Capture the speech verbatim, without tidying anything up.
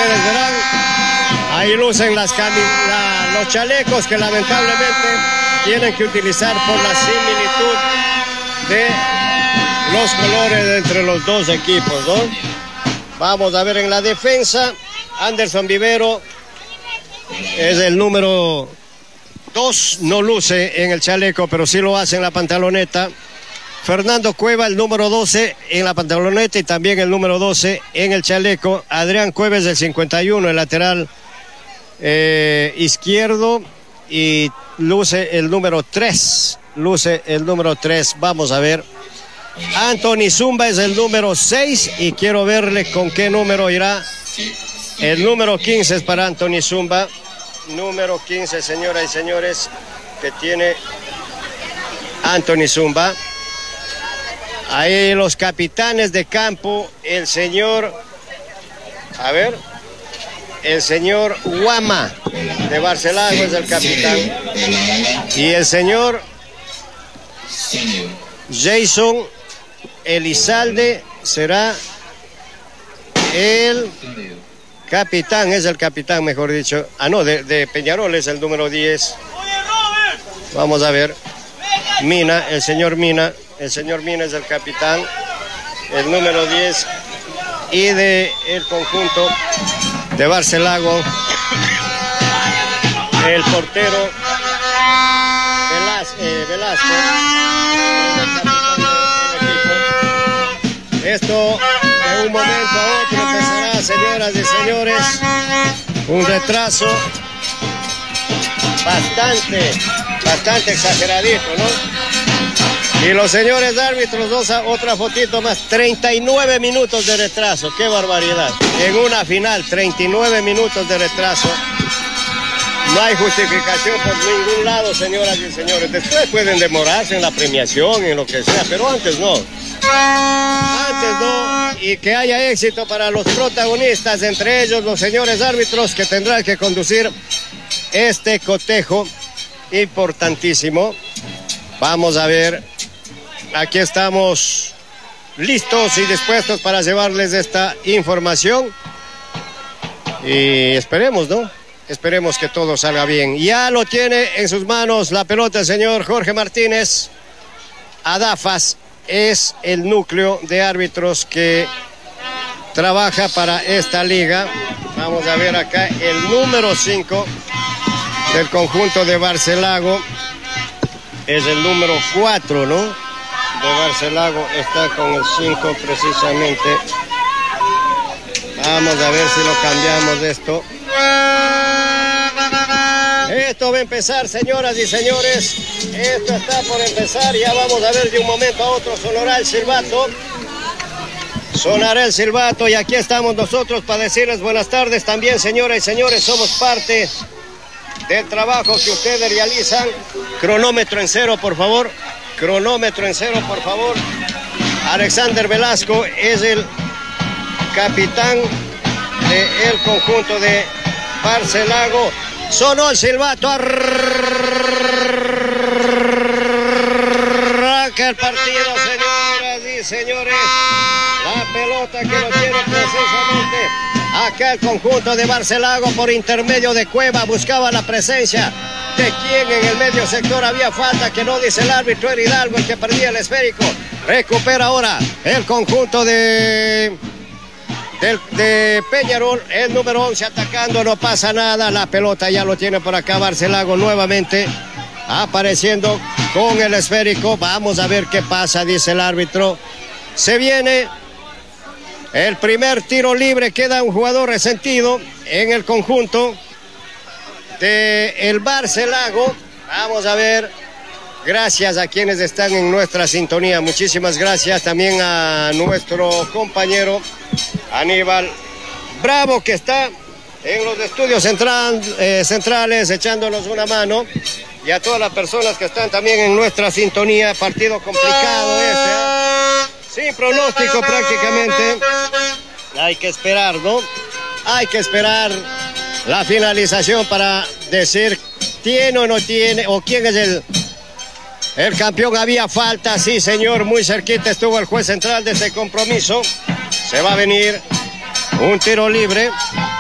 ustedes verán, ahí lucen las la, los chalecos que lamentablemente tienen que utilizar por la similitud de los colores entre los dos equipos, ¿no? Vamos a ver en la defensa, Anderson Vivero es el número dos, no luce en el chaleco, pero sí lo hace en la pantaloneta. Fernando Cueva, el número doce en la pantaloneta y también el número doce en el chaleco. Adrián Cueves, el cincuenta y uno, el lateral eh, izquierdo, y luce el número tres, luce el número tres, vamos a ver. Anthony Zumba es el número seis y quiero verle con qué número irá. El número quince es para Anthony Zumba, número quince, señoras y señores, que tiene Anthony Zumba. Ahí los capitanes de campo, el señor, a ver, el señor Guama de Barcelona es el capitán. Y el señor Jason Elizalde será el capitán, es el capitán, mejor dicho. Ah, no, de, de Peñarol es el número diez. Vamos a ver. Mina, el señor Mina. El señor Mina es el capitán, el número diez, y de el conjunto de Barcelago, el portero Velaz, eh, Velasco, es el capitán del equipo. Esto de un momento a otro empezará, señoras y señores, un retraso bastante, bastante exageradito, ¿no? Y los señores árbitros, dos, otra fotito más, treinta y nueve minutos de retraso, qué barbaridad. En una final, treinta y nueve minutos de retraso. No hay justificación por ningún lado, señoras y señores. Después pueden demorarse en la premiación, en lo que sea, pero antes no. Antes no, y que haya éxito para los protagonistas, entre ellos los señores árbitros que tendrán que conducir este cotejo importantísimo. Vamos a ver. Aquí estamos listos y dispuestos para llevarles esta información. Y esperemos, ¿no? Esperemos que todo salga bien. Ya lo tiene en sus manos la pelota el señor Jorge Martínez. Adafas es el núcleo de árbitros que trabaja para esta liga. Vamos a ver acá el número cinco del conjunto de Barcelago. Es el número cuatro, ¿no? De Barcelago está con el cinco precisamente. Vamos a ver si lo cambiamos de esto. Esto va a empezar, señoras y señores. Esto está por empezar. Ya vamos a ver de un momento a otro. Sonará el silbato. Sonará el silbato y aquí estamos nosotros para decirles buenas tardes también, señoras y señores. Somos parte del trabajo que ustedes realizan. Cronómetro en cero, por favor. Cronómetro en cero, por favor. Alexander Velasco es el capitán del conjunto de Barcelago. Sonó el silbato. Arranca el partido, señoras y señores. La pelota que lo tiene precisamente acá el conjunto de Barcelago por intermedio de Cueva. Buscaba la presencia de quien en el medio sector. Había falta que no dice el árbitro. Era Hidalgo el que perdía el esférico. Recupera ahora el conjunto de, de, de Peñarol. El número once atacando. No pasa nada. La pelota ya lo tiene por acá Barcelago nuevamente apareciendo con el esférico. Vamos a ver qué pasa, dice el árbitro. Se viene el primer tiro libre. Queda un jugador resentido en el conjunto de el Barcelago. Vamos a ver. Gracias a quienes están en nuestra sintonía. Muchísimas gracias también a nuestro compañero Aníbal Bravo, que está en los estudios central, eh, centrales echándonos una mano, y a todas las personas que están también en nuestra sintonía. Partido complicado este, ¿eh? Sin pronóstico prácticamente. Hay que esperar, ¿no? Hay que esperar la finalización para decir tiene o no tiene, o quién es el, el campeón. Había falta, sí señor, muy cerquita estuvo el juez central de este compromiso. Se va a venir un tiro libre.